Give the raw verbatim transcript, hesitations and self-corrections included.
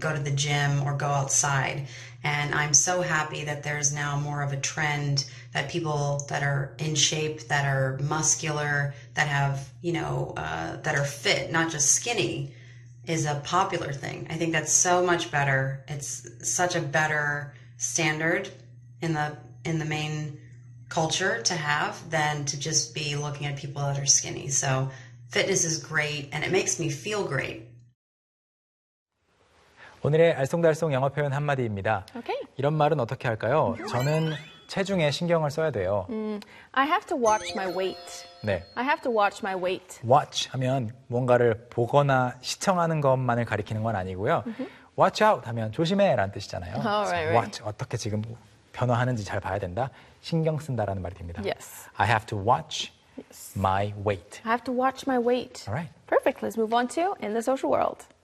go to the gym or go outside. And I'm so happy that there's now more of a trend that people that are in shape, that are muscular, that have, you know, uh, that are fit, not just skinny, is a popular thing. I think that's so much better. It's such a better standard in the in the main culture to have than to just be looking at people that are skinny. So fitness is great and it makes me feel great. 오늘의 알쏭달쏭 영어 표현 한마디입니다. Okay. 이런 말은 어떻게 할까요? 저는 체중에 신경을 써야 돼요. Mm, I have to watch my weight. 네. I have to watch my weight. watch 하면 뭔가를 보거나 시청하는 것만을 가리키는 건 아니고요. Mm-hmm. watch out 하면 조심해 라는 뜻이잖아요. Oh, right, right. watch, 어떻게 지금 변화하는지 잘 봐야 된다. 신경 쓴다라는 말이 됩니다. Yes. I have to watch yes. my weight. I have to watch my weight. All right. Perfect. Let's move on to In the Social World.